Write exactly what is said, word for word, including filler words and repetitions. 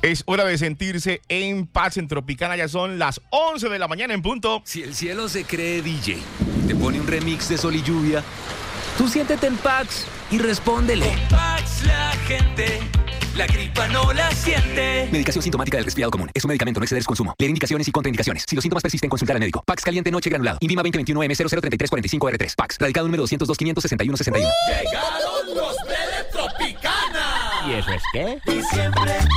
Es hora de sentirse en paz en Tropicana. Ya son las once de la mañana en punto. Si el cielo se cree D J, te pone un remix de Sol y Lluvia, tú siéntete en Pax y respóndele. Con Pax la gente, la gripa no la siente. Medicación sintomática del resfriado común. Es un medicamento, no exceder su consumo. Leer indicaciones y contraindicaciones. Si los síntomas persisten, consultar al médico. Pax caliente noche granulado. INVIMA veinte veintiuno M cero cero treinta y tres cuarenta y cinco R tres. Pax. Radicado número doscientos dos quinientos sesenta y uno sesenta y uno. ¡Llegaron los de Tropicana! ¿Y eso es qué? Y siempre